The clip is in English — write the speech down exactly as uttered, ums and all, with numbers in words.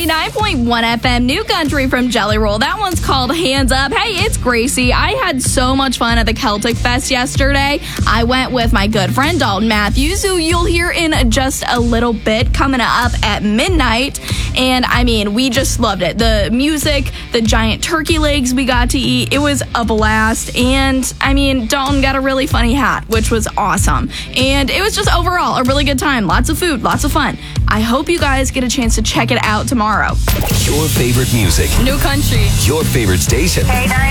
ninety-nine point one F M, New Country from Jelly Roll. That one's called Hands Up. Hey, it's Gracie. I had so much fun at the Celtic Fest yesterday. I went with my good friend Dalton Matthews, who you'll hear in just a little bit, coming up at midnight. And I mean, we just loved it. The music, the giant turkey legs we got to eat, it was a blast. And I mean, Dalton got a really funny hat, which was awesome. And it was just overall a really good time. Lots of food, lots of fun. I hope you guys get a chance to check it out tomorrow. Your favorite music. New Country. Your favorite station. Hey guys.